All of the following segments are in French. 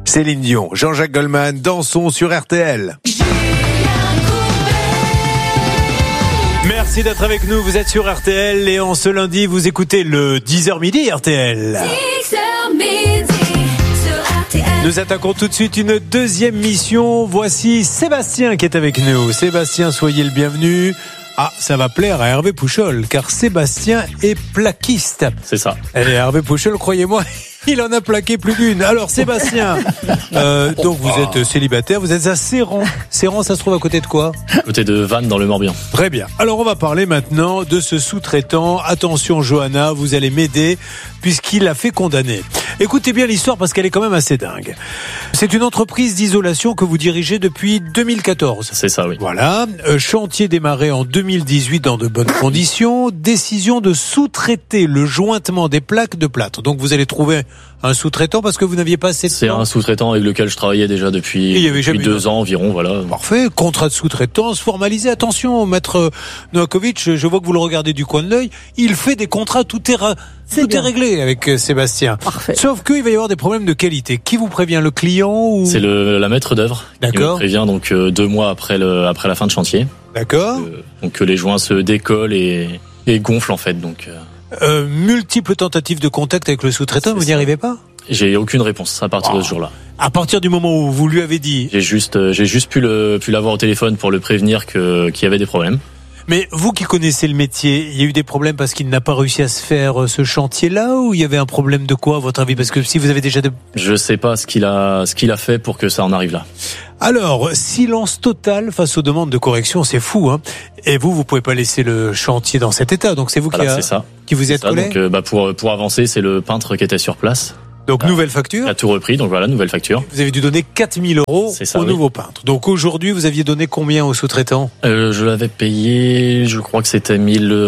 Céline Dion, Jean-Jacques Goldman, dansons sur RTL. Merci d'être avec nous, vous êtes sur RTL et en ce lundi, vous écoutez le 10h midi RTL. 10h midi sur RTL. Nous attaquons tout de suite une deuxième mission. Voici Sébastien qui est avec nous. Sébastien, soyez le bienvenu. Ah, ça va plaire à Hervé Pouchol, car Sébastien est plaquiste. C'est ça. Et Hervé Pouchol, croyez-moi, il en a plaqué plus d'une. Alors Sébastien, donc vous êtes célibataire, vous êtes à Céran. Céran, ça se trouve à côté de quoi ? À côté de Vannes dans le Morbihan. Très bien. Alors on va parler maintenant de ce sous-traitant. Attention Johanna, vous allez m'aider puisqu'il a fait condamner. Écoutez bien l'histoire parce qu'elle est quand même assez dingue. C'est une entreprise d'isolation que vous dirigez depuis 2014. C'est ça, oui. Voilà. Chantier démarré en 2018 dans de bonnes conditions. Décision de sous-traiter le jointement des plaques de plâtre. Donc vous allez trouver un sous-traitant parce que vous n'aviez pas assez de temps. C'est un sous-traitant avec lequel je travaillais déjà depuis 2 ans environ, voilà. Parfait. Contrat de sous-traitance formalisé. Attention, maître Novakovic, je vois que vous le regardez du coin de l'œil. Il fait des contrats, tout est réglé avec Sébastien. Parfait. Sauf qu'il va y avoir des problèmes de qualité. Qui vous prévient, le client ou... C'est la maître d'œuvre. D'accord. Qui me prévient donc 2 mois après la fin de chantier. D'accord. Donc que les joints se décollent et gonflent en fait. Donc. Multiples tentatives de contact avec le sous-traitant, vous n'y arrivez pas ? J'ai aucune réponse à partir de ce jour-là. À partir du moment où vous lui avez dit... J'ai juste pu l'avoir au téléphone pour le prévenir qu'il y avait des problèmes. Mais vous qui connaissez le métier, il y a eu des problèmes parce qu'il n'a pas réussi à se faire ce chantier-là, ou il y avait un problème de quoi à votre avis ? Parce que si vous avez déjà Je sais pas ce qu'il a fait pour que ça en arrive là. Alors, silence total face aux demandes de correction, c'est fou, hein. Et vous pouvez pas laisser le chantier dans cet état, donc c'est vous qui vous êtes collé. Donc pour avancer, c'est le peintre qui était sur place. Donc nouvelle facture. Il a tout repris, donc voilà, nouvelle facture. Vous avez dû donner 4 000 € au nouveau peintre. Donc aujourd'hui, vous aviez donné combien au sous-traitant ? Je l'avais payé, je crois que c'était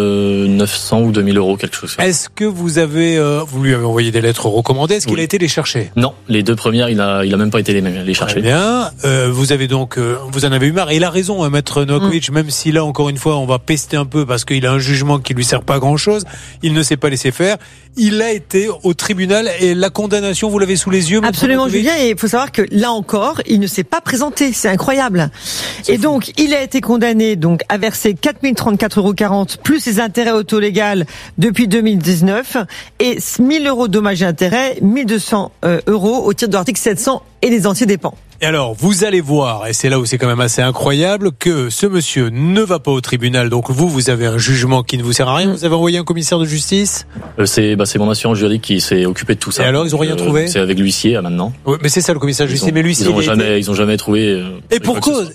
1 900 ou 2 000 €, quelque chose. Est-ce que vous lui avez envoyé des lettres recommandées ? Est-ce qu'il a été les chercher ? Non, les 2 premières, il a même pas été les chercher. Très bien. Vous avez donc, vous en avez eu marre. Et il a raison, hein, maître Novakovic, même si là, encore une fois, on va pester un peu parce qu'il a un jugement qui lui sert pas à grand chose. Il ne s'est pas laissé faire. Il a été au tribunal et la condamnation, vous l'avez sous les yeux. Absolument, Julien. Et il faut savoir que là encore, il ne s'est pas présenté. C'est incroyable. Et donc, il a été condamné donc à verser 4 034,40 € plus ses intérêts auto-légales depuis 2019 et 1 000 € dommages et intérêts, 1 200 € au titre de l'article 700 et les entiers dépens. Et alors, vous allez voir, et c'est là où c'est quand même assez incroyable, que ce monsieur ne va pas au tribunal. Donc vous avez un jugement qui ne vous sert à rien. Vous avez envoyé un commissaire de justice ? C'est mon assurance juridique qui s'est occupé de tout ça. Et alors, ils ont rien trouvé ? C'est avec l'huissier maintenant. Oui, mais c'est ça le commissaire de justice. Mais l'huissier, ils ont jamais trouvé. Et pour cause,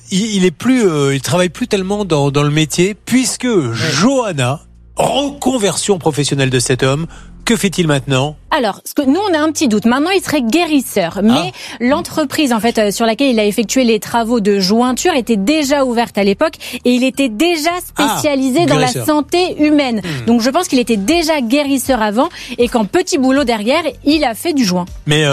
il travaille plus tellement dans le métier, puisque Johanna, reconversion professionnelle de cet homme. Que fait-il maintenant ? Alors, nous, on a un petit doute. Maintenant, il serait guérisseur. Mais l'entreprise, en fait, sur laquelle il a effectué les travaux de jointure était déjà ouverte à l'époque et il était déjà spécialisé dans la santé humaine. Donc, je pense qu'il était déjà guérisseur avant et qu'en petit boulot derrière, il a fait du joint. Mais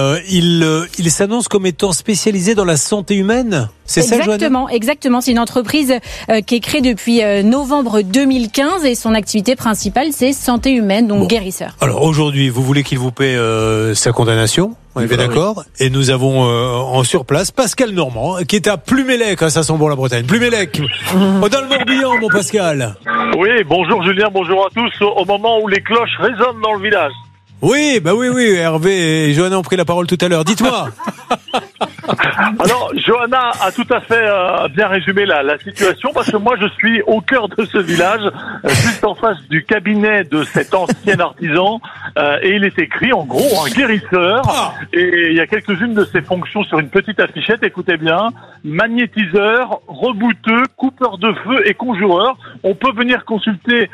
il s'annonce comme étant spécialisé dans la santé humaine ? C'est ça, Johanna ? Exactement. C'est une entreprise qui est créée depuis novembre 2015 et son activité principale, c'est santé humaine, donc guérisseur. Alors aujourd'hui, vous voulez qu'il vous paie sa condamnation ? On est bien d'accord. Oui. Et nous avons en surplace Pascal Normand, qui est à Plumélec, ça sent bon la Bretagne. Plumélec, dans le Morbihan, mon Pascal. Oui, bonjour Julien, bonjour à tous. Au moment où les cloches résonnent dans le village. Oui, Hervé et Johanna ont pris la parole tout à l'heure. Dites-moi. Alors, Johanna a tout à fait bien résumé la situation, parce que moi je suis au cœur de ce village, juste en face du cabinet de cet ancien artisan, et il est écrit en gros un guérisseur, et il y a quelques-unes de ses fonctions sur une petite affichette, écoutez bien: magnétiseur, rebouteux, coupeur de feu et conjureur. On peut venir consulter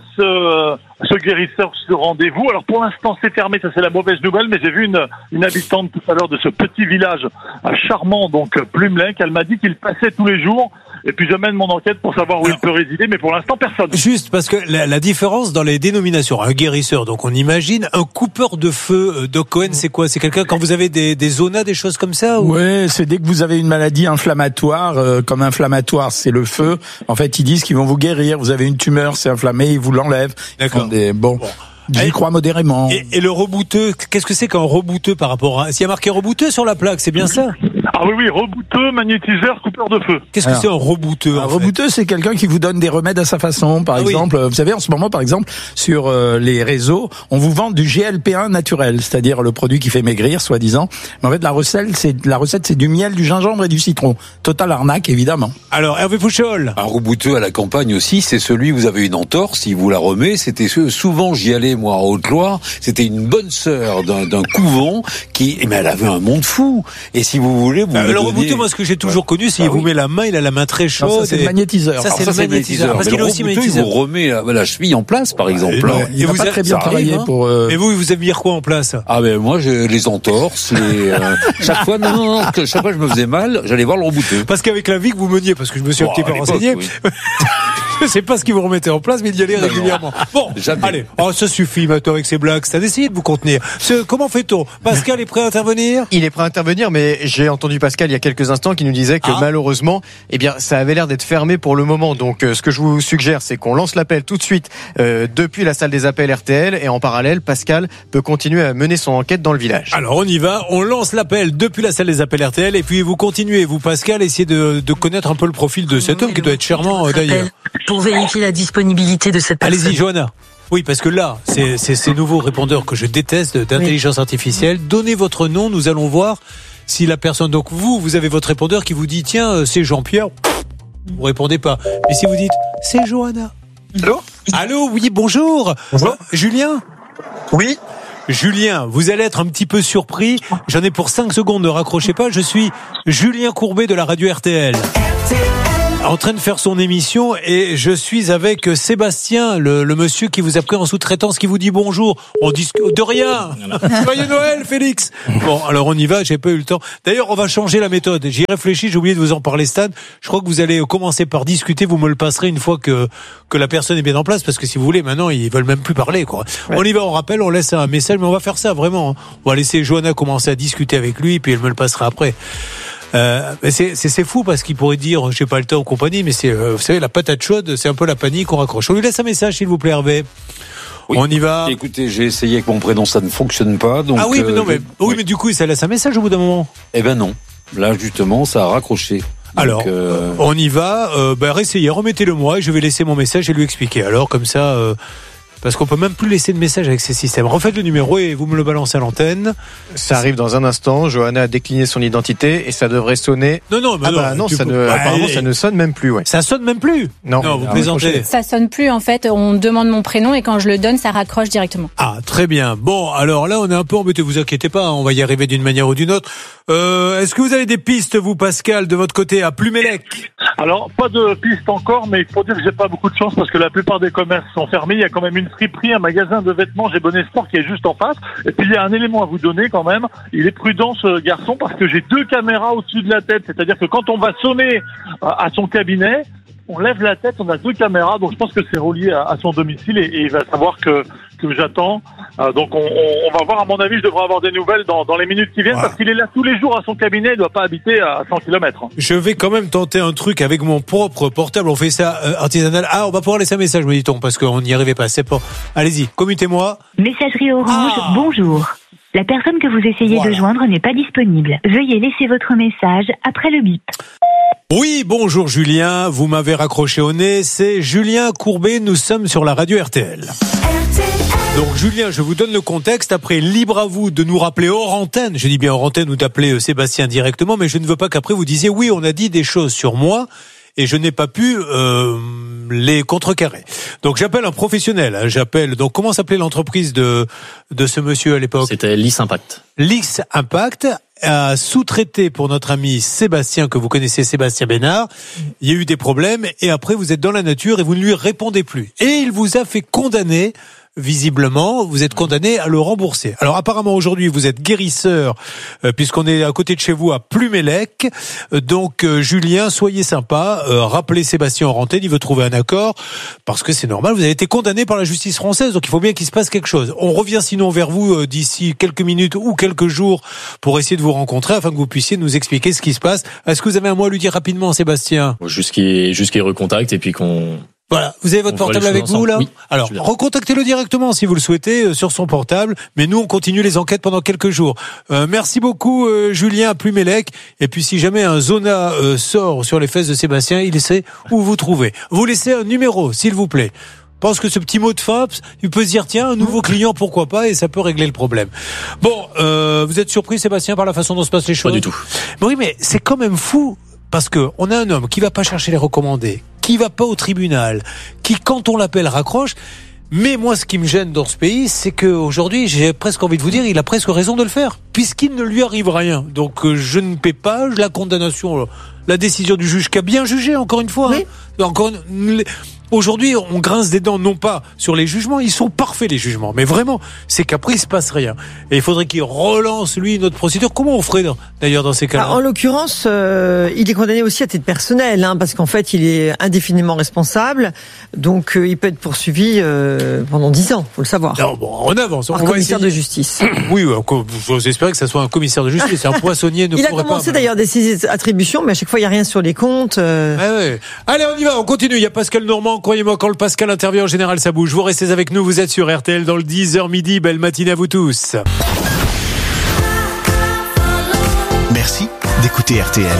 ce guérisseur sur rendez-vous. Alors pour l'instant c'est fermé, ça c'est la mauvaise nouvelle, mais j'ai vu une habitante tout à l'heure de ce petit village charmant, donc Plumélec. Elle m'a dit qu'il passait tous les jours, et puis je mène mon enquête pour savoir où il peut résider, mais pour l'instant personne. Juste parce que la différence dans les dénominations, un guérisseur, donc on imagine, un coupeur de feu, Doc Cohen, c'est quoi? C'est quelqu'un quand vous avez des zonas, des choses comme ça ou... Ouais, c'est dès que vous avez une maladie inflammatoire, comme inflammatoire, c'est le feu. En fait, ils disent qu'ils vont vous guérir. Vous avez une tumeur, c'est inflammé, ils vous l'enlèvent. D'accord. Bon. J'y crois modérément. Et le rebouteux, qu'est-ce que c'est qu'un rebouteux par rapport à... S'il y a marqué rebouteux sur la plaque, c'est bien ça? Ah oui, rebouteux, magnétiseur, coupeur de feu. Qu'est-ce que c'est un rebouteux? Un rebouteux, c'est quelqu'un qui vous donne des remèdes à sa façon. Par exemple, vous savez, en ce moment, par exemple, sur les réseaux, on vous vend du GLP-1 naturel, c'est-à-dire le produit qui fait maigrir, soi-disant. Mais en fait, la recette, c'est du miel, du gingembre et du citron. Total arnaque, évidemment. Alors, Hervé Pouchol. Un rebouteux à la campagne aussi, c'est celui où vous avez une entorse, il vous la remet. C'était souvent, j'y allais, moi, en Haute-Loire. C'était une bonne sœur d'un couvent mais elle avait un monde fou. Et si vous voulez, le rebouteux, moi, ce que j'ai toujours connu, c'est qu'il vous met la main, il a la main très chaude. Non, ça, c'est le magnétiseur. Ça, c'est le magnétiseur. Parce qu'il est aussi magnétiseur. Il vous remet la cheville en place, par exemple. Il n'a pas très bien travaillé pour... Mais vous avez mis quoi en place? Ah ben moi, les entorses, chaque fois, chaque fois que je me faisais mal, j'allais voir le rebouteux. Parce qu'avec la vie que vous meniez, parce que je me suis un petit peu renseigné, je sais pas ce qu'ils vous remettaient en place, mais il y allait régulièrement. Bon, allez, ça suffit maintenant avec ces blagues, c'est à d'essayer de vous contenir. Comment fait-on? Pascal est prêt à intervenir? Il est prêt à intervenir, mais j'ai entendu Pascal il y a quelques instants qui nous disait que malheureusement, ça avait l'air d'être fermé pour le moment. Donc ce que je vous suggère, c'est qu'on lance l'appel tout de suite depuis la salle des appels RTL, et en parallèle, Pascal peut continuer à mener son enquête dans le village. Alors on y va, on lance l'appel depuis la salle des appels RTL, et puis vous continuez, vous Pascal, essayez de connaître un peu le profil de cet homme qui doit être charmant d'ailleurs. Pour vérifier la disponibilité de cette personne. Allez-y, Johanna. Oui, parce que là, c'est ces nouveaux répondeurs que je déteste d'intelligence artificielle. Donnez votre nom, nous allons voir si la personne... Donc vous avez votre répondeur qui vous dit, tiens, c'est Jean-Pierre. Vous répondez pas. Mais si vous dites, c'est Johanna. Allô, oui, bonjour. Bonjour. Julien? Oui. Julien, vous allez être un petit peu surpris. J'en ai pour 5 secondes, ne raccrochez pas. Je suis Julien Courbet de la radio RTL. En train de faire son émission, et je suis avec Sébastien, le monsieur qui vous a pris en sous-traitance, qui vous dit bonjour. On dit de rien. Joyeux Noël, Félix. Bon, alors on y va, j'ai pas eu le temps. D'ailleurs, on va changer la méthode. J'y réfléchis, j'ai oublié de vous en parler, Stan. Je crois que vous allez commencer par discuter, vous me le passerez une fois que la personne est bien en place, parce que si vous voulez, maintenant, ils veulent même plus parler, quoi. Ouais. On y va, on rappelle, on laisse un message, mais on va faire ça, vraiment. On va laisser Johanna commencer à discuter avec lui, puis elle me le passera après. Mais c'est fou parce qu'il pourrait dire j'ai pas le temps ou compagnie, mais c'est vous savez, la patate chaude, c'est un peu la panique, on raccroche. On lui laisse un message s'il vous plaît, Hervé. Oui. On y va. Écoutez, j'ai essayé avec mon prénom, ça ne fonctionne pas. Donc, mais non, mais du coup ça laisse un message au bout d'un moment. Eh ben non, là justement ça a raccroché. Alors on y va, réessayez, remettez-le moi et je vais laisser mon message et lui expliquer. Alors comme ça parce qu'on peut même plus laisser de message avec ces systèmes. Refaites le numéro et vous me le balancez à l'antenne. Ça arrive dans un instant. Johanna a décliné son identité et ça devrait sonner. Apparemment, ça ne sonne même plus. Ouais. Ça sonne même plus. Non, vous plaisantez. Ça sonne plus en fait. On demande mon prénom et quand je le donne, ça raccroche directement. Ah, très bien. Bon, alors là, on est un peu embêté. Vous inquiétez pas, on va y arriver d'une manière ou d'une autre. Est-ce que vous avez des pistes, vous, Pascal, de votre côté à Plumelec? Alors, pas de piste encore, mais il faut dire que j'ai pas beaucoup de chance parce que la plupart des commerces sont fermés. Il y a quand même une friperie, un magasin de vêtements, j'ai Bon Espoir qui est juste en face. Et puis il y a un élément à vous donner quand même. Il est prudent ce garçon parce que j'ai 2 caméras au-dessus de la tête. C'est-à-dire que quand on va sonner à son cabinet, on lève la tête, on a 2 caméras. Donc je pense que c'est relié à son domicile et il va savoir que j'attends. Donc on va voir, à mon avis, je devrais avoir des nouvelles dans les minutes qui viennent parce qu'il est là tous les jours à son cabinet, il doit pas habiter à 100 km. Je vais quand même tenter un truc avec mon propre portable, on fait ça artisanal. Ah, on va pouvoir laisser un message, me dit-on, parce qu'on n'y arrivait pas, c'est pas. Allez-y, commutez-moi. Messagerie Orange, bonjour. La personne que vous essayez de joindre n'est pas disponible. Veuillez laisser votre message après le bip. Oui, bonjour Julien, vous m'avez raccroché au nez, c'est Julien Courbet, nous sommes sur la radio RTL. Donc Julien, je vous donne le contexte, après libre à vous de nous rappeler hors antenne, je dis bien hors antenne ou d'appeler Sébastien directement, mais je ne veux pas qu'après vous disiez oui, on a dit des choses sur moi et je n'ai pas pu les contrecarrer. Donc j'appelle un professionnel, donc comment s'appelait l'entreprise de ce monsieur à l'époque? C'était Lys Impact. Lys Impact a sous-traité pour notre ami Sébastien, que vous connaissez, Sébastien Bénard. Il y a eu des problèmes et après vous êtes dans la nature et vous ne lui répondez plus. Et il vous a fait condamner. Visiblement, vous êtes condamné à le rembourser. Alors apparemment aujourd'hui, vous êtes guérisseur puisqu'on est à côté de chez vous à Plumelec. Donc Julien, soyez sympa, rappelez Sébastien en antenne, il veut trouver un accord parce que c'est normal, vous avez été condamné par la justice française, donc il faut bien qu'il se passe quelque chose. On revient sinon vers vous d'ici quelques minutes ou quelques jours pour essayer de vous rencontrer afin que vous puissiez nous expliquer ce qui se passe. Est-ce que vous avez un mot à lui dire rapidement, Sébastien? Jusqu'il recontacte et puis qu'on Voilà, vous avez votre portable avec vous là ? Oui. Alors, recontactez-le directement si vous le souhaitez sur son portable, mais nous on continue les enquêtes pendant quelques jours. Merci beaucoup Julien Plumelec, et puis si jamais un Zona sort sur les fesses de Sébastien, il sait où vous trouver. Vous laissez un numéro s'il vous plaît. Je pense que ce petit mot de fin, il peut se dire tiens, un nouveau client pourquoi pas, et ça peut régler le problème. Bon, vous êtes surpris Sébastien par la façon dont se passent les choses ? Pas du tout. Oui, mais c'est quand même fou. Parce que on a un homme qui va pas chercher les recommandés, qui va pas au tribunal, qui quand on l'appelle raccroche. Mais moi, ce qui me gêne dans ce pays, c'est qu'aujourd'hui, j'ai presque envie de vous dire, il a presque raison de le faire, puisqu'il ne lui arrive rien. Donc, je ne paie pas la condamnation, la décision du juge qui a bien jugé, encore une fois. Oui. Aujourd'hui, on grince des dents, non pas sur les jugements, ils sont parfaits les jugements, mais vraiment, c'est qu'après il se passe rien. Et il faudrait qu'il relance lui notre procédure. Comment on ferait d'ailleurs dans ces cas-là ? En l'occurrence, il est condamné aussi à titre personnel, parce qu'en fait, il est indéfiniment responsable, donc il peut être poursuivi pendant 10 ans, faut le savoir. Non, bon, on avance. Par commissaire de justice. Oui, j'ose espérer que ça soit un commissaire de justice. Un poissonnier ne pourrait pas. Il a commencé d'ailleurs des saisies attributions, mais à chaque fois il y a rien sur les comptes. Ouais. Allez, on y va, on continue. Il y a Pascal Normand. Croyez-moi, quand le Pascal intervient, en général, ça bouge. Vous restez avec nous, vous êtes sur RTL dans le 10h midi. Belle matinée à vous tous. Merci d'écouter RTL.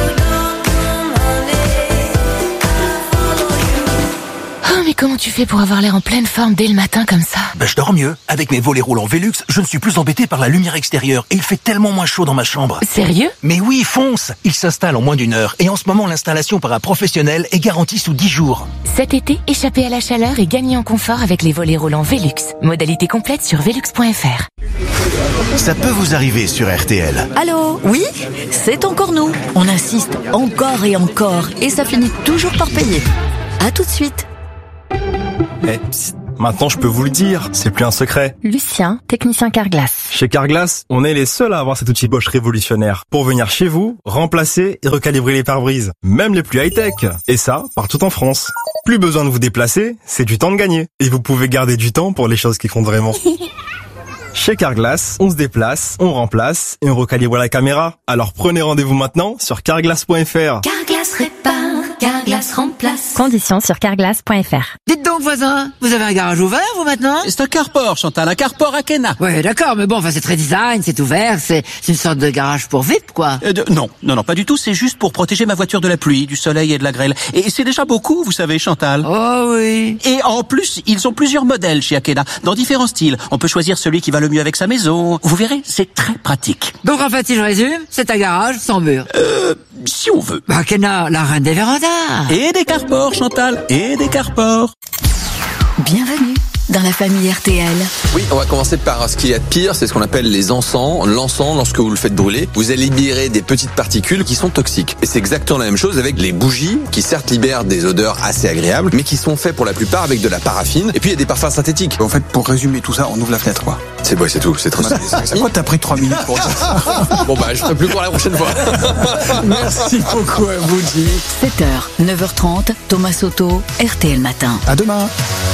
Oh, mais comment tu fais pour avoir l'air en pleine forme dès le matin comme ça ? Je dors mieux. Avec mes volets roulants Velux, je ne suis plus embêté par la lumière extérieure et il fait tellement moins chaud dans ma chambre. Sérieux ? Mais oui, fonce ! Il s'installe en moins d'1 heure et en ce moment, l'installation par un professionnel est garantie sous 10 jours. Cet été, échappez à la chaleur et gagnez en confort avec les volets roulants Velux. Modalité complète sur velux.fr. Ça peut vous arriver sur RTL. Allô ? Oui ? C'est encore nous. On insiste encore et encore et ça finit toujours par payer. À tout de suite. Psst, maintenant je peux vous le dire, c'est plus un secret. Lucien, technicien Carglass. Chez Carglass, on est les seuls à avoir cet outil Bosch révolutionnaire pour venir chez vous, remplacer et recalibrer les pare-brises, même les plus high-tech. Et ça, partout en France. Plus besoin de vous déplacer, c'est du temps de gagner. Et vous pouvez garder du temps pour les choses qui comptent vraiment. Chez Carglass, on se déplace, on remplace et on recalibre la caméra. Alors prenez rendez-vous maintenant sur carglass.fr. Carglass répare, Carglass remplace. Conditions sur carglass.fr. Dites donc, voisin, vous avez un garage ouvert, vous, maintenant ? C'est un carport, Chantal, un carport à Kena. Ouais, d'accord, mais bon, c'est très design, c'est ouvert, c'est une sorte de garage pour VIP, quoi. Non, pas du tout, c'est juste pour protéger ma voiture de la pluie, du soleil et de la grêle. Et c'est déjà beaucoup, vous savez, Chantal. Oh oui. Et en plus, ils ont plusieurs modèles chez Akena, dans différents styles. On peut choisir celui qui va le mieux avec sa maison. Vous verrez, c'est très pratique. Donc en fait, si je résume, c'est un garage sans mur. Si on veut. Akena, la reine des vérandas. Et des carports, Chantal, et des carports. Bienvenue dans la famille RTL. Oui, on va commencer par ce qu'il y a de pire, c'est ce qu'on appelle les encens. L'encens, lorsque vous le faites brûler, vous allez libérer des petites particules qui sont toxiques. Et c'est exactement la même chose avec les bougies, qui certes libèrent des odeurs assez agréables, mais qui sont faits pour la plupart avec de la paraffine. Et puis il y a des parfums synthétiques. En fait, pour résumer tout ça, on ouvre la fenêtre, quoi. C'est tout, c'est très simple. Pourquoi t'as pris 3 minutes pour ça? Bon je ferai plus court la prochaine fois. Merci beaucoup à vous, Jimmy. 7h, 9h30, Thomas Soto, RTL Matin. À demain.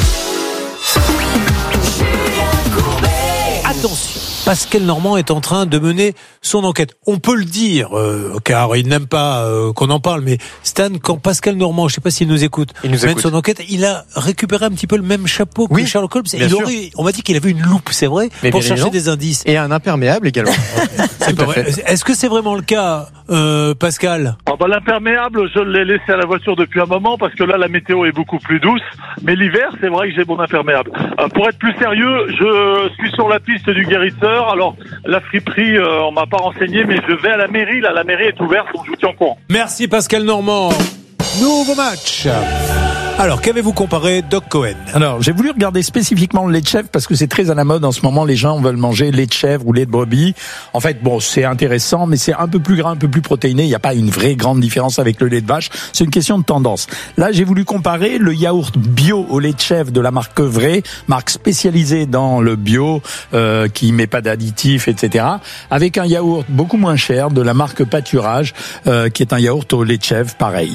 Attention, Pascal Normand est en train de mener son enquête. On peut le dire, car il n'aime pas qu'on en parle, mais Stan, quand Pascal Normand, je ne sais pas s'il nous écoute, mène son enquête, il a récupéré un petit peu le même chapeau que Sherlock Holmes. On m'a dit qu'il avait une loupe, c'est vrai, pour chercher des indices. Et un imperméable également. Est-ce que c'est vraiment le cas, Pascal? L'imperméable, je l'ai laissé à la voiture depuis un moment parce que là, la météo est beaucoup plus douce. Mais l'hiver, c'est vrai que j'ai mon imperméable. Pour être plus sérieux, je suis sur la piste du guérisseur. Alors, la friperie, on m'a pas renseigné, mais je vais à la mairie. Là, la mairie est ouverte, donc je vous tiens au courant. Merci Pascal Normand. Nouveau match. Alors, qu'avez-vous comparé, Doc Cohen? Alors, j'ai voulu regarder spécifiquement le lait de chèvre parce que c'est très à la mode en ce moment. Les gens veulent manger lait de chèvre ou lait de brebis. En fait, c'est intéressant, mais c'est un peu plus gras, un peu plus protéiné. Il n'y a pas une vraie grande différence avec le lait de vache. C'est une question de tendance. Là, j'ai voulu comparer le yaourt bio au lait de chèvre de la marque Vrai, marque spécialisée dans le bio, qui met pas d'additifs, etc., avec un yaourt beaucoup moins cher de la marque Pâturage, qui est un yaourt au lait de chèvre pareil.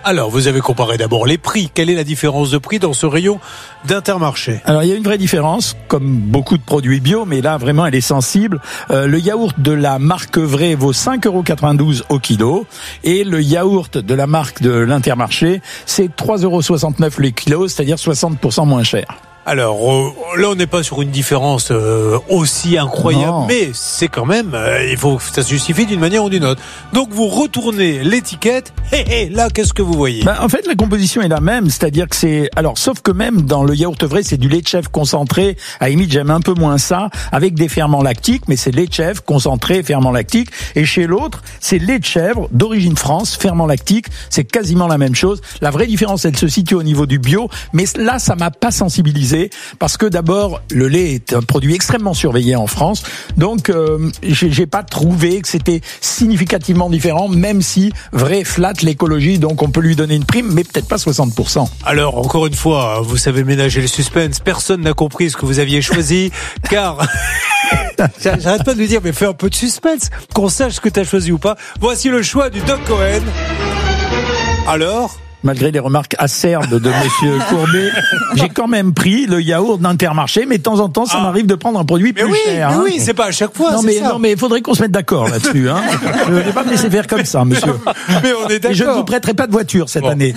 Alors, vous avez comparé d'abord les prix. Quelle est la différence de prix dans ce rayon d'Intermarché? Alors, il y a une vraie différence, comme beaucoup de produits bio, mais là, vraiment, elle est sensible. Le yaourt de la marque Vrai vaut 5,92 € au kilo. Et le yaourt de la marque de l'Intermarché, c'est 3,69 € le kilo, c'est-à-dire 60% moins cher. Alors là, on n'est pas sur une différence aussi incroyable, non. mais c'est quand même, il faut que ça se justifie d'une manière ou d'une autre. Donc vous retournez l'étiquette, et là, qu'est-ce que vous voyez? En fait, la composition est la même, c'est-à-dire que c'est, alors sauf que même dans le yaourt Vrai, c'est du lait de chèvre concentré. À la limite, j'aime un peu moins ça, avec des ferments lactiques, mais c'est lait de chèvre concentré, ferments lactiques. Et chez l'autre, c'est lait de chèvre d'origine France, ferments lactiques. C'est quasiment la même chose. La vraie différence, elle se situe au niveau du bio, mais là, ça m'a pas sensibilisé. Parce que d'abord, le lait est un produit extrêmement surveillé en France, donc j'ai pas trouvé que c'était significativement différent, même si Vrai flatte l'écologie, donc on peut lui donner une prime, mais peut-être pas 60%. Alors, encore une fois, vous savez ménager le suspense, personne n'a compris ce que vous aviez choisi, car... J'arrête pas de lui dire, mais fais un peu de suspense, qu'on sache ce que tu as choisi ou pas. Voici le choix du Doc Cohen. Alors, malgré les remarques acerbes de monsieur Courbet, j'ai quand même pris le yaourt d'Intermarché, mais de temps en temps, ça m'arrive de prendre un produit plus cher. Mais oui, c'est pas à chaque fois. Non, mais il faudrait qu'on se mette d'accord là-dessus. Hein. Je ne vais pas me laisser faire comme ça, monsieur. Mais on est d'accord. Et je ne vous prêterai pas de voiture cette année.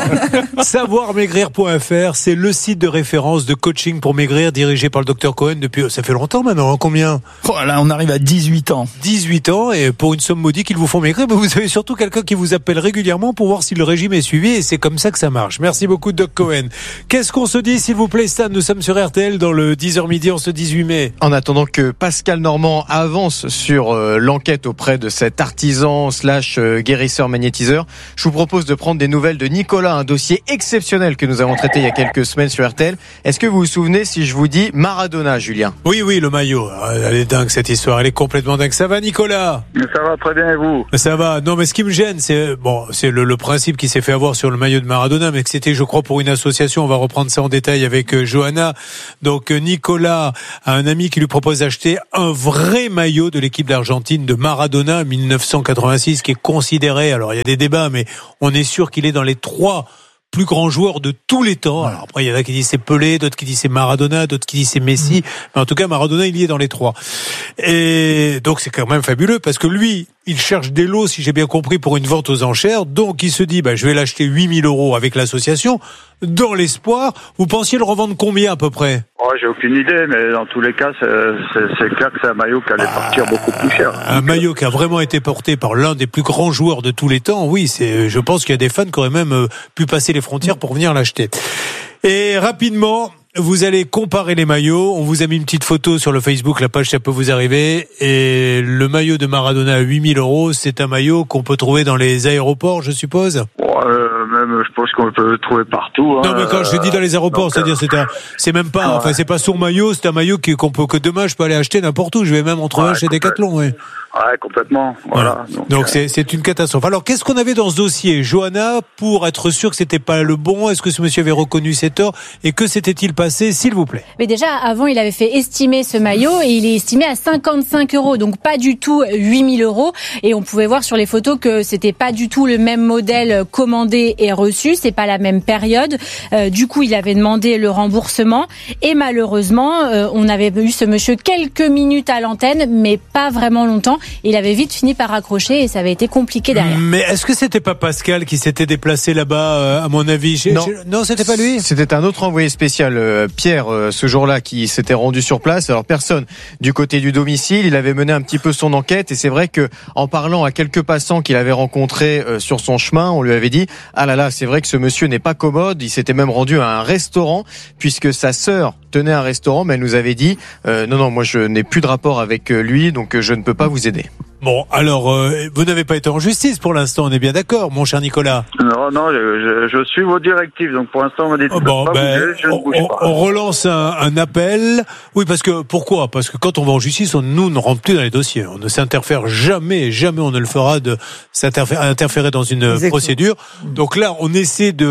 Savoirmaigrir.fr, c'est le site de référence de coaching pour maigrir dirigé par le Dr Cohen depuis, ça fait longtemps maintenant, hein, combien? Là, on arrive à 18 ans. 18 ans, et pour une somme modique, ils vous font maigrir, mais vous avez surtout quelqu'un qui vous appelle régulièrement pour voir si le régime est suivi. Et c'est comme ça que ça marche. Merci beaucoup, Doc Cohen. Qu'est-ce qu'on se dit, s'il vous plaît, Stan? Nous sommes sur RTL dans le 10h midi en ce 18 mai. En attendant que Pascal Normand avance sur l'enquête auprès de cet artisan / guérisseur magnétiseur, je vous propose de prendre des nouvelles de Nicolas, un dossier exceptionnel que nous avons traité il y a quelques semaines sur RTL. Est-ce que vous vous souvenez si je vous dis Maradona, Julien? Oui, le maillot. Elle est dingue, cette histoire. Elle est complètement dingue. Ça va, Nicolas? Ça va très bien, et vous? Ça va. Non, mais ce qui me gêne, c'est le principe qui s'est fait avoir sur le maillot de Maradona, mais que c'était, je crois, pour une association. On va reprendre ça en détail avec Johanna. Donc, Nicolas a un ami qui lui propose d'acheter un vrai maillot de l'équipe d'Argentine de Maradona 1986, qui est considéré, alors il y a des débats, mais on est sûr qu'il est dans les 3 plus grands joueurs de tous les temps. Alors après, il y en a qui disent c'est Pelé, d'autres qui disent c'est Maradona, d'autres qui disent c'est Messi. Mais en tout cas, Maradona, il y est dans les 3. Et donc, c'est quand même fabuleux parce que lui, il cherche des lots, si j'ai bien compris, pour une vente aux enchères. Donc, il se dit, je vais l'acheter 8 000 € avec l'association, dans l'espoir. Vous pensiez le revendre combien, à peu près? J'ai aucune idée, mais dans tous les cas, c'est clair que c'est un maillot qui allait partir beaucoup plus cher. Un maillot qui a vraiment été porté par l'un des plus grands joueurs de tous les temps. Oui, je pense qu'il y a des fans qui auraient même pu passer les frontières pour venir l'acheter. Et rapidement, vous allez comparer les maillots. On vous a mis une petite photo sur le Facebook, la page, ça peut vous arriver. Et le maillot de Maradona à 8 000 €, c'est un maillot qu'on peut trouver dans les aéroports, je suppose? Même, je pense qu'on peut le trouver partout. Non, mais quand je dis dans les aéroports, c'est-à-dire c'est même pas, c'est pas son maillot, c'est un maillot qu'on peut, que demain je peux aller acheter n'importe où. Je vais même en trouver un chez Decathlon, Ouais, complètement. Voilà. Donc c'est une catastrophe. Alors, qu'est-ce qu'on avait dans ce dossier, Johanna, pour être sûr que c'était pas le bon? Est-ce que ce monsieur avait reconnu ses torts? Et que s'était-il passé, s'il vous plaît? Mais déjà, avant, il avait fait estimer ce maillot et il est estimé à 55 €, donc pas du tout 8 000 €. Et on pouvait voir sur les photos que c'était pas du tout le même modèle commandé et reçu, c'est pas la même période. Du coup, il avait demandé le remboursement et malheureusement, on avait eu ce monsieur quelques minutes à l'antenne, mais pas vraiment longtemps. Il avait vite fini par raccrocher et ça avait été compliqué derrière. Mais est-ce que c'était pas Pascal qui s'était déplacé là-bas, à mon avis? Non, c'était pas lui? C'était un autre envoyé spécial, Pierre, ce jour-là, qui s'était rendu sur place. Alors, personne du côté du domicile. Il avait mené un petit peu son enquête et c'est vrai que, en parlant à quelques passants qu'il avait rencontrés sur son chemin, on lui avait dit, ah là là, c'est vrai que ce monsieur n'est pas commode. Il s'était même rendu à un restaurant puisque sa sœur tenait un restaurant, mais elle nous avait dit, non, moi je n'ai plus de rapport avec lui, donc je ne peux pas vous aider. Bon, alors, vous n'avez pas été en justice pour l'instant, on est bien d'accord, mon cher Nicolas? Non, je suis vos directives, donc pour l'instant, on m'a dit je ne bouge pas. On relance un appel. Oui, pourquoi? Parce que quand on va en justice, nous ne rentre plus dans les dossiers. On ne s'interfère jamais on ne le fera de s'interférer dans une procédure. Donc là, on essaie de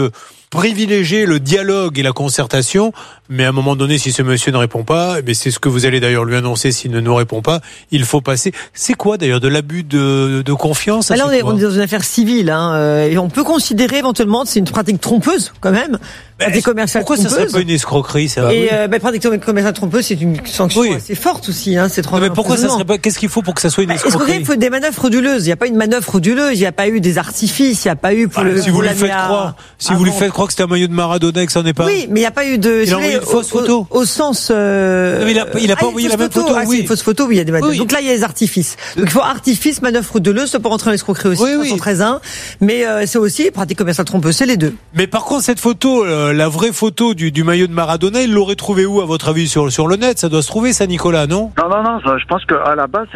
privilégier le dialogue et la concertation, mais à un moment donné, si ce monsieur ne répond pas, mais c'est ce que vous allez d'ailleurs lui annoncer s'il ne nous répond pas, il faut passer. C'est quoi d'ailleurs, de l'abus de confiance? Alors on est dans une affaire civile, et on peut considérer éventuellement que c'est une pratique trompeuse quand même. Pourquoi ça serait pas une escroquerie, ça? Et pratique commerciale trompeuse, c'est une sanction assez forte aussi, c'est 3 ans. Mais pourquoi ça serait pas? Qu'est-ce qu'il faut pour que ça soit une escroquerie? Il faut des manœuvres frauduleuses. Il n'y a pas une manœuvre frauduleuse, il n'y a pas eu des artifices, il n'y a pas eu si vous lui faites croire que c'était un maillot de Maradona et que ça n'en est pas. Oui, mais il n'y a pas eu de. Il a envoyé une fausse photo. Au sens. Il a pas envoyé la même photo. C'est une fausse photo. Oui, il y a des manœuvres. Donc là, il y a des artifices. Donc il faut artifice, manœuvre frauduleuse, ça peut rentrer en escroquerie aussi. 313.1. Mais c'est aussi pratique commerciale trompeuse, c'est les deux. Mais par contre, cette photo, la vraie photo du maillot de Maradona, il l'aurait trouvé où, à votre avis, sur le net? Ça doit se trouver, ça, Nicolas, non? Non, je pense qu'à la base,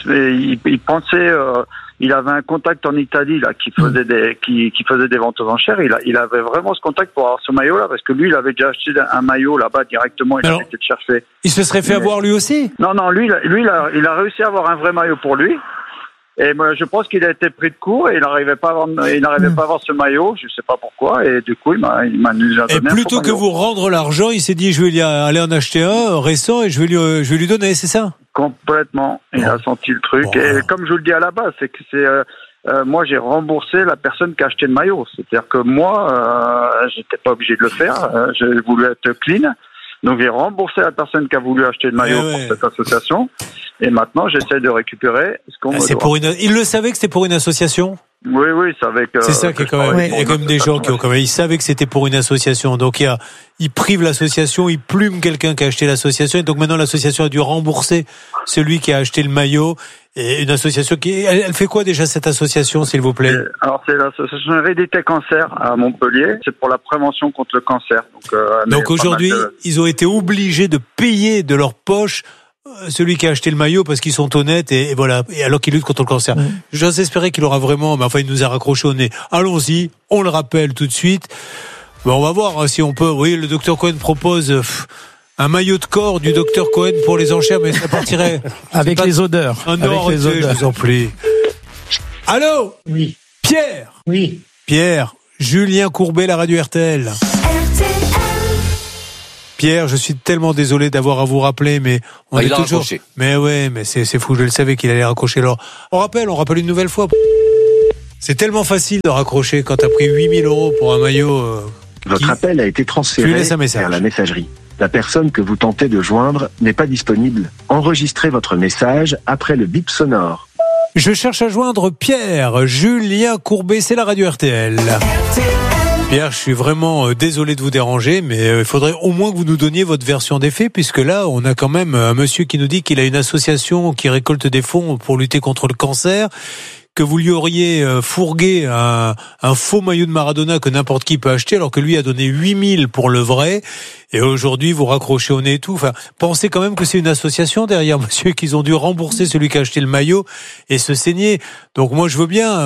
il pensait, il avait un contact en Italie, là, qui faisait des ventes aux enchères. Il avait vraiment ce contact pour avoir ce maillot-là, parce que lui, il avait déjà acheté un maillot là-bas directement, il avait été le chercher. Il se serait fait avoir lui aussi? Non, lui, il a réussi à avoir un vrai maillot pour lui. Et moi, je pense qu'il a été pris de court et il n'arrivait pas à avoir ce maillot, je sais pas pourquoi, et du coup, il m'a donné un faux maillot. Et plutôt que vous rendre l'argent, il s'est dit, je vais lui aller en acheter un récent et je vais lui donner, c'est ça? Complètement. Il a senti le truc. Et comme je vous le dis à la base, c'est que moi, j'ai remboursé la personne qui a acheté le maillot. C'est-à-dire que moi, j'étais pas obligé de le faire. J'ai voulu être clean. Donc, j'ai remboursé la personne qui a voulu acheter le maillot pour cette association. Et maintenant, j'essaie de récupérer ce qu'on me doit. Il le savait que c'était pour une association? Oui, il savait que... C'est ça qui est quand même... Il y a quand même des gens qui ont quand même... Ils savaient que c'était pour une association. Donc, ils privent l'association, ils plument quelqu'un qui a acheté l'association. Et donc, maintenant, l'association a dû rembourser celui qui a acheté le maillot. Et une association elle fait quoi déjà, cette association, s'il vous plaît? Alors, c'est l'association Hérédité Cancer à Montpellier. C'est pour la prévention contre le cancer. Donc aujourd'hui, ils ont été obligés de payer de leur poche celui qui a acheté le maillot parce qu'ils sont honnêtes et voilà, et alors qu'ils luttent contre le cancer. J'ose espérer qu'il aura vraiment, mais enfin il nous a raccroché au nez. Allons-y, on le rappelle tout de suite. On va voir si on peut. Oui, le docteur Cohen propose un maillot de corps du docteur Cohen pour les enchères, mais ça partirait avec les odeurs. Non, je vous en prie. Allô? Oui. Pierre? Oui. Pierre, Julien Courbet, la radio RTL. Pierre, je suis tellement désolé d'avoir à vous rappeler, mais on est toujours... Raccroché. Mais ouais, mais c'est fou, je le savais qu'il allait raccrocher. Alors, on rappelle une nouvelle fois. C'est tellement facile de raccrocher quand t'as pris 8 000 € pour un maillot. Votre appel a été transféré vers la messagerie. La personne que vous tentez de joindre n'est pas disponible. Enregistrez votre message après le bip sonore. Je cherche à joindre Pierre, Julien Courbet, c'est la radio RTL. Pierre, je suis vraiment désolé de vous déranger, mais il faudrait au moins que vous nous donniez votre version des faits, puisque là, on a quand même un monsieur qui nous dit qu'il a une association qui récolte des fonds pour lutter contre le cancer, que vous lui auriez fourgué un faux maillot de Maradona que n'importe qui peut acheter, alors que lui a donné 8 000 pour le vrai, et aujourd'hui vous raccrochez au nez et tout. Enfin, pensez quand même que c'est une association derrière, monsieur, qu'ils ont dû rembourser celui qui a acheté le maillot et se saigner. Donc moi je veux bien,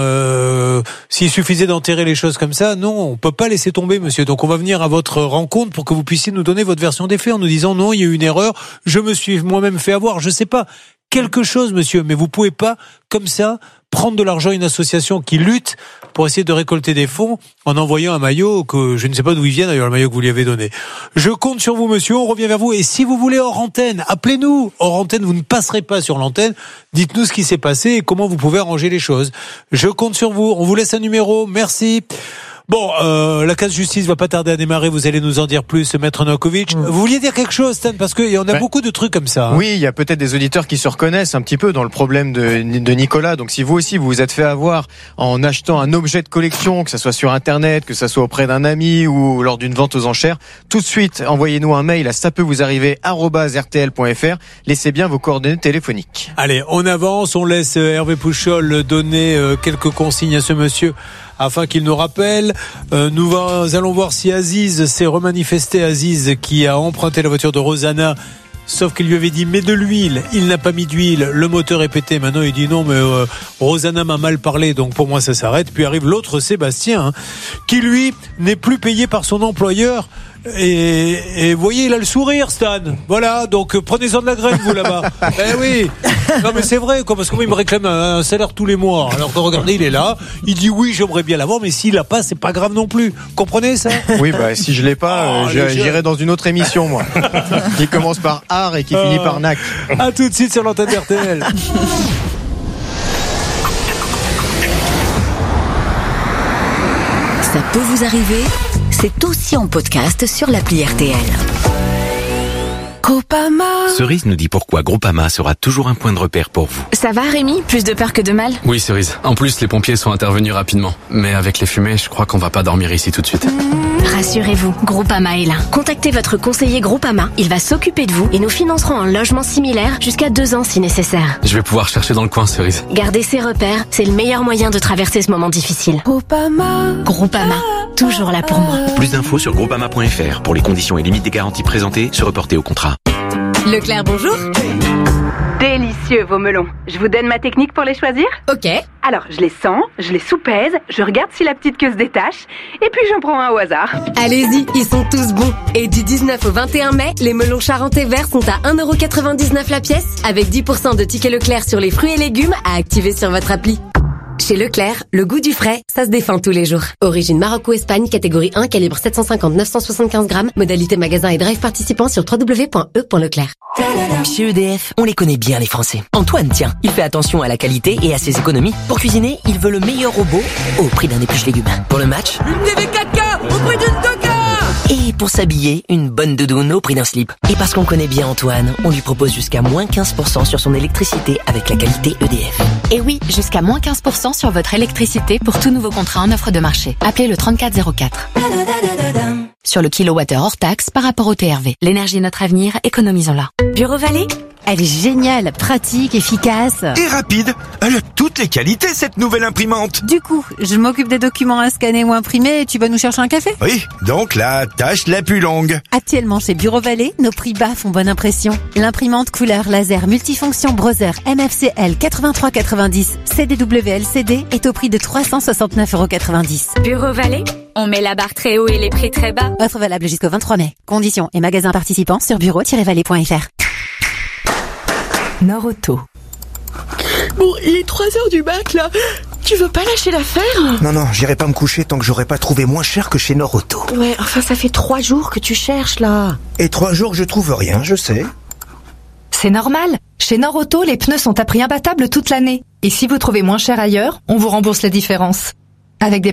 s'il suffisait d'enterrer les choses comme ça, non, on peut pas laisser tomber, monsieur. Donc on va venir à votre rencontre pour que vous puissiez nous donner votre version des faits en nous disant non, il y a eu une erreur, je me suis moi-même fait avoir, je sais pas, quelque chose, monsieur, mais vous pouvez pas, comme ça, prendre de l'argent à une association qui lutte pour essayer de récolter des fonds en envoyant un maillot que je ne sais pas d'où il vient d'ailleurs, le maillot que vous lui avez donné. Je compte sur vous, monsieur, on revient vers vous. Et si vous voulez hors antenne, appelez-nous. Hors antenne, vous ne passerez pas sur l'antenne. Dites-nous ce qui s'est passé et comment vous pouvez arranger les choses. Je compte sur vous. On vous laisse un numéro. Merci. Bon, la case justice va pas tarder à démarrer, vous allez nous en dire plus, Maître Novakovic. Vous vouliez dire quelque chose, Stan, parce qu'il y en a beaucoup de trucs comme ça. Oui, il y a peut-être des auditeurs qui se reconnaissent un petit peu dans le problème de Nicolas. Donc si vous aussi, vous vous êtes fait avoir en achetant un objet de collection, que ça soit sur Internet, que ça soit auprès d'un ami ou lors d'une vente aux enchères, tout de suite, envoyez-nous un mail à ça peut vous arriver @rtl.fr. Laissez bien vos coordonnées téléphoniques. Allez, on avance, on laisse Hervé Pouchol donner quelques consignes à ce monsieur afin qu'il nous rappelle. Nous allons voir si Aziz s'est remanifesté. Aziz qui a emprunté la voiture de Rosanna, sauf qu'il lui avait dit mets de l'huile, il n'a pas mis d'huile, le moteur est pété. Maintenant il dit non mais Rosanna m'a mal parlé, donc pour moi ça s'arrête. Puis arrive l'autre Sébastien qui lui n'est plus payé par son employeur Et vous voyez, il a le sourire, Stan. Voilà, donc prenez-en de la graine, vous, là-bas. Eh oui. Non, mais c'est vrai, quoi, parce que moi, il me réclame un salaire tous les mois. Alors que regardez, il est là, il dit oui, j'aimerais bien l'avoir, mais s'il l'a pas, c'est pas grave non plus. Comprenez ça? Oui, bah si je l'ai pas, j'irai dans une autre émission, moi. Qui commence par art et qui finit par nac. À tout de suite sur l'antenne RTL. Ça peut vous arriver, c'est aussi en podcast sur l'appli RTL. Groupama. Cerise nous dit pourquoi Groupama sera toujours un point de repère pour vous. Ça va Rémi? Plus de peur que de mal? Oui Cerise. En plus les pompiers sont intervenus rapidement. Mais avec les fumées, je crois qu'on va pas dormir ici tout de suite. Rassurez-vous, Groupama est là. Contactez votre conseiller Groupama, il va s'occuper de vous et nous financerons un logement similaire jusqu'à 2 ans si nécessaire. Je vais pouvoir chercher dans le coin Cerise. Garder ses repères, c'est le meilleur moyen de traverser ce moment difficile. Groupama, toujours là pour moi. Plus d'infos sur groupama.fr. Pour les conditions et limites des garanties présentées, se reporter au contrat. Leclerc, bonjour. Délicieux vos melons. Je vous donne ma technique pour les choisir? Ok. Alors, je les sens, je les soupèse, je regarde si la petite queue se détache, et puis j'en prends un au hasard. Allez-y, ils sont tous bons. Et du 19 au 21 mai, les melons charentais verts sont à 1,99€ la pièce, avec 10% de tickets Leclerc sur les fruits et légumes à activer sur votre appli. Chez Leclerc, le goût du frais, ça se défend tous les jours. Origine Maroc-Espagne, catégorie 1, calibre 750-975 grammes. Modalité magasin et drive participant sur www.e.leclerc. Chez EDF, on les connaît bien les Français. Antoine, tiens, il fait attention à la qualité et à ses économies. Pour cuisiner, il veut le meilleur robot au prix d'un épluche légumes. Pour le match, une TV 4K au prix d'une Coca. Et pour s'habiller, une bonne doudoune au prix d'un slip. Et parce qu'on connaît bien Antoine, on lui propose jusqu'à moins 15% sur son électricité avec la qualité EDF. Et oui, jusqu'à moins 15% sur votre électricité pour tout nouveau contrat en offre de marché. Appelez le 3404. Sur le kilowattheure hors taxe par rapport au TRV. L'énergie est notre avenir, économisons-la. Bureau Vallée? Elle est géniale, pratique, efficace. Et rapide. Elle a toutes les qualités, cette nouvelle imprimante. Du coup, je m'occupe des documents à scanner ou imprimer et tu vas nous chercher un café? Oui, donc la tâche la plus longue. Actuellement chez Bureau Vallée, nos prix bas font bonne impression. L'imprimante couleur laser multifonction Brother MFCL 8390 CDW-LCD est au prix de 369,90€. Bureau Vallée, on met la barre très haut et les prix très bas. Offre valable jusqu'au 23 mai. Conditions et magasins participants sur bureau-vallée.fr. Norauto. Bon, il est 3h du mat, là. Tu veux pas lâcher l'affaire? Non, j'irai pas me coucher tant que j'aurai pas trouvé moins cher que chez Norauto. Ouais, enfin, ça fait 3 jours que tu cherches, là. Et 3 jours, je trouve rien, je sais. C'est normal. Chez Norauto, les pneus sont à prix imbattable toute l'année. Et si vous trouvez moins cher ailleurs, on vous rembourse la différence. Avec des